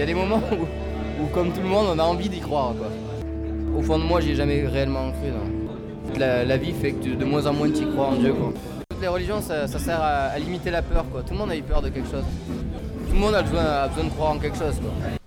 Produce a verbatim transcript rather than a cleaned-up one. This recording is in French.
y a des moments où, où, comme tout le monde, on a envie d'y croire, quoi. Au fond de moi, j'y ai jamais réellement cru, non. La, la vie fait que tu, de moins en moins tu y crois en Dieu, quoi. Toutes les religions, ça, ça sert à, à limiter la peur, quoi. Tout le monde a eu peur de quelque chose. Tout le monde a besoin, a besoin de croire en quelque chose, quoi.